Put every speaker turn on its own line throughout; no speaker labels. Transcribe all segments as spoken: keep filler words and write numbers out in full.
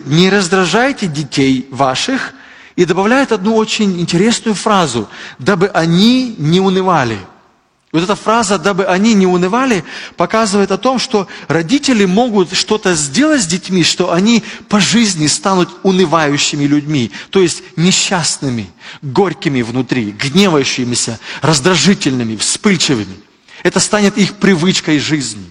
не раздражайте детей ваших, и добавляет одну очень интересную фразу, дабы они не унывали. Вот эта фраза «дабы они не унывали» показывает о том, что родители могут что-то сделать с детьми, что они по жизни станут унывающими людьми, то есть несчастными, горькими внутри, гневающимися, раздражительными, вспыльчивыми. Это станет их привычкой жизни.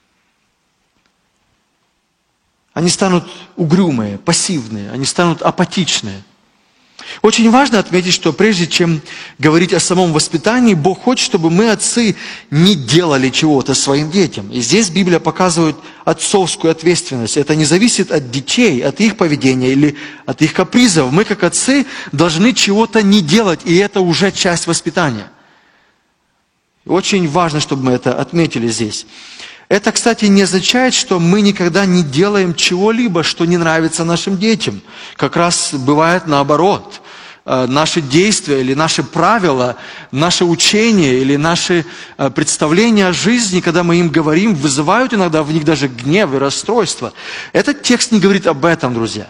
Они станут угрюмые, пассивные, они станут апатичные. Очень важно отметить, что прежде чем говорить о самом воспитании, Бог хочет, чтобы мы, отцы, не делали чего-то своим детям. И здесь Библия показывает отцовскую ответственность. Это не зависит от детей, от их поведения или от их капризов. Мы, как отцы, должны чего-то не делать, и это уже часть воспитания. Очень важно, чтобы мы это отметили здесь. Это, кстати, не означает, что мы никогда не делаем чего-либо, что не нравится нашим детям. Как раз бывает наоборот. Наши действия или наши правила, наше учение или наши представления о жизни, когда мы им говорим, вызывают иногда в них даже гнев и расстройство. Этот текст не говорит об этом, друзья.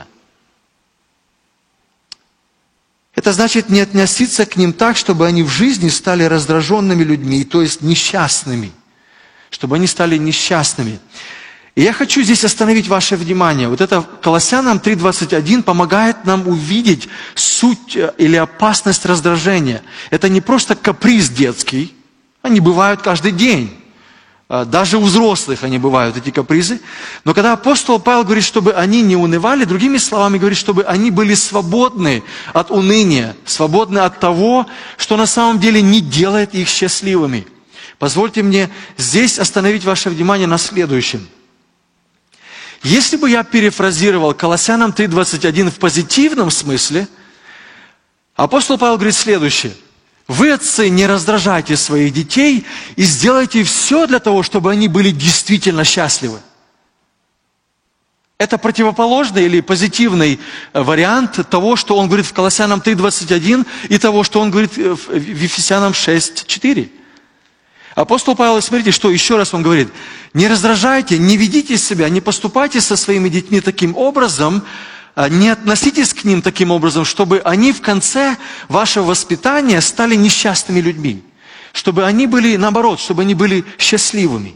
Это значит не относиться к ним так, чтобы они в жизни стали раздраженными людьми, то есть несчастными. Чтобы они стали несчастными. И я хочу здесь остановить ваше внимание. Вот это Колоссянам три двадцать один помогает нам увидеть суть или опасность раздражения. Это не просто каприз детский. Они бывают каждый день. Даже у взрослых они бывают, эти капризы. Но когда апостол Павел говорит, чтобы они не унывали, другими словами говорит, чтобы они были свободны от уныния, свободны от того, что на самом деле не делает их счастливыми. Позвольте мне здесь остановить ваше внимание на следующем. Если бы я перефразировал Колоссянам три двадцать один в позитивном смысле, апостол Павел говорит следующее. Вы, отцы, не раздражайте своих детей и сделайте все для того, чтобы они были действительно счастливы. Это противоположный или позитивный вариант того, что он говорит в Колоссянам три двадцать один и того, что он говорит в Ефесянам шесть четыре. Апостол Павел, смотрите, что еще раз он говорит. Не раздражайте, не ведите себя, не поступайте со своими детьми таким образом, не относитесь к ним таким образом, чтобы они в конце вашего воспитания стали несчастными людьми. Чтобы они были, наоборот, чтобы они были счастливыми.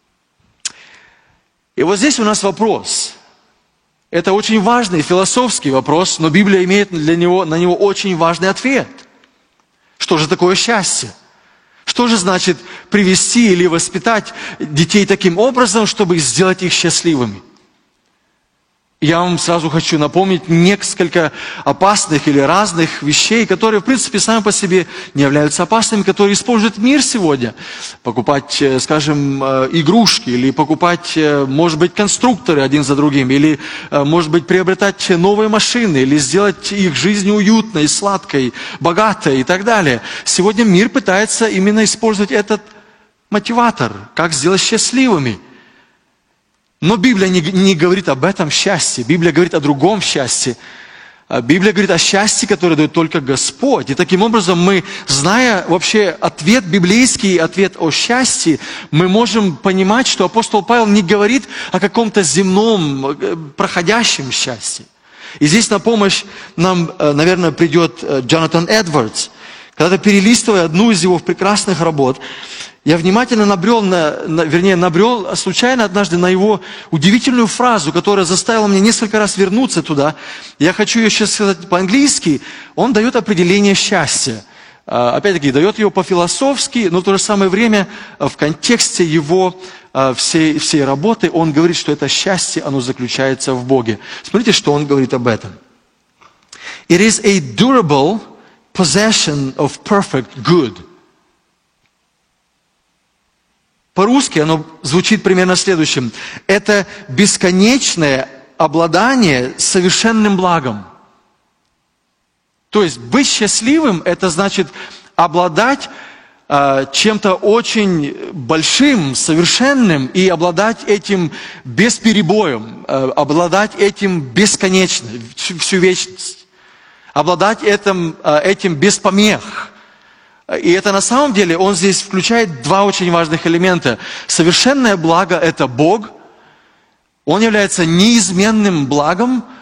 И вот здесь у нас вопрос. Это очень важный философский вопрос, но Библия имеет для него, на него очень важный ответ. Что же такое счастье? Что же значит привести или воспитать детей таким образом, чтобы сделать их счастливыми? Я вам сразу хочу напомнить несколько опасных или разных вещей, которые, в принципе, сами по себе не являются опасными, которые использует мир сегодня. Покупать, скажем, игрушки, или покупать, может быть, конструкторы один за другим, или, может быть, приобретать новые машины, или сделать их жизнь уютной, сладкой, богатой и так далее. Сегодня мир пытается именно использовать этот мотиватор, как сделать счастливыми. Но Библия не, не говорит об этом счастье. Библия говорит о другом счастье. Библия говорит о счастье, которое дает только Господь. И таким образом мы, зная вообще ответ библейский, ответ о счастье, мы можем понимать, что апостол Павел не говорит о каком-то земном, проходящем счастье. И здесь на помощь нам, наверное, придет Джонатан Эдвардс. Когда-то перелистывая одну из его прекрасных работ, я внимательно набрел, на, на, вернее, набрел случайно однажды на его удивительную фразу, которая заставила меня несколько раз вернуться туда. Я хочу ее сейчас сказать по-английски. Он дает определение счастья. Опять-таки, дает его по-философски, но в то же самое время в контексте его всей, всей работы он говорит, что это счастье, оно заключается в Боге. Смотрите, что он говорит об этом. It is a durable possession of perfect good. По-русски оно звучит примерно следующим. Это бесконечное обладание совершенным благом. То есть быть счастливым, это значит обладать э, чем-то очень большим, совершенным, и обладать этим без перебоем, э, обладать этим бесконечно, всю, всю вечность. Обладать этим, э, этим без помех. И это на самом деле, он здесь включает два очень важных элемента. Совершенное благо – это Бог. Он является неизменным благом,